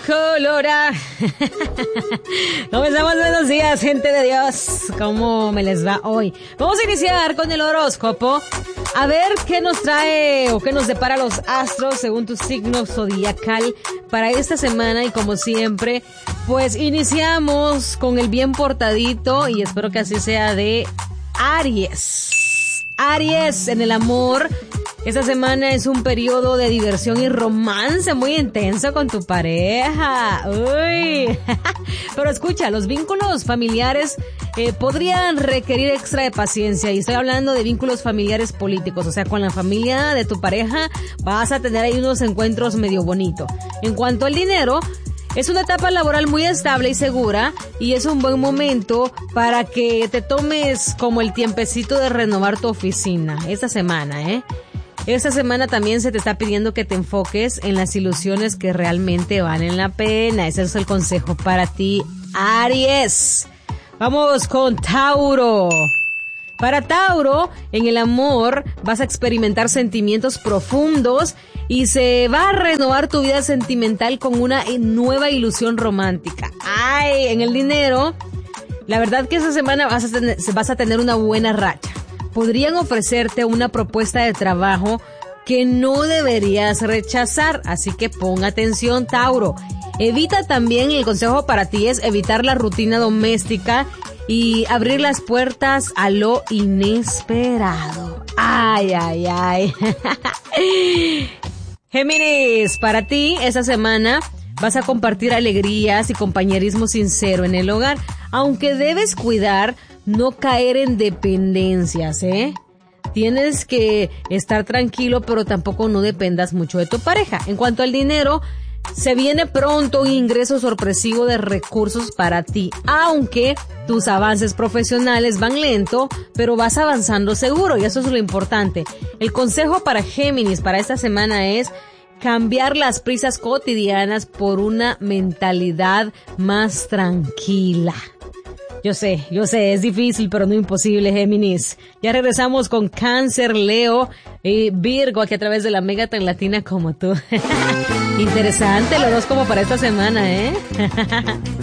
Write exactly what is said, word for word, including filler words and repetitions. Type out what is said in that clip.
colora. Comenzamos, buenos días, gente de Dios. ¿Cómo me les va hoy? Vamos a iniciar con el horóscopo. A ver qué nos trae o qué nos depara los astros según tu signo zodiacal para esta semana. Y como siempre, pues iniciamos con el bien portadito y espero que así sea de Aries. Aries, en el amor, esta semana es un periodo de diversión y romance muy intenso con tu pareja. Uy, pero escucha, los vínculos familiares eh, podrían requerir extra de paciencia, y estoy hablando de vínculos familiares políticos, o sea, con la familia de tu pareja vas a tener ahí unos encuentros medio bonitos. En cuanto al dinero, es una etapa laboral muy estable y segura y es un buen momento para que te tomes como el tiempecito de renovar tu oficina esta semana, ¿eh? Esta semana también se te está pidiendo que te enfoques en las ilusiones que realmente valen la pena. Ese es el consejo para ti, Aries. Vamos con Tauro. Para Tauro, en el amor vas a experimentar sentimientos profundos y se va a renovar tu vida sentimental con una nueva ilusión romántica. Ay, en el dinero, la verdad que esta semana vas a tener, vas a tener una buena racha. Podrían ofrecerte una propuesta de trabajo que no deberías rechazar, así que pon atención, Tauro. Evita también, el consejo para ti es evitar la rutina doméstica y abrir las puertas a lo inesperado. Ay, ay, ay. Géminis, para ti esta semana vas a compartir alegrías y compañerismo sincero en el hogar, aunque debes cuidar no caer en dependencias, ¿eh? Tienes que estar tranquilo, pero tampoco no dependas mucho de tu pareja. En cuanto al dinero, se viene pronto un ingreso sorpresivo de recursos para ti, aunque tus avances profesionales van lento, pero vas avanzando seguro y eso es lo importante. El consejo para Géminis para esta semana es cambiar las prisas cotidianas por una mentalidad más tranquila. Yo sé, yo sé, es difícil, pero no imposible, Géminis. Ya regresamos con Cáncer, Leo y Virgo aquí a través de la Mega tan latina como tú. Interesante, los dos como para esta semana, ¿eh?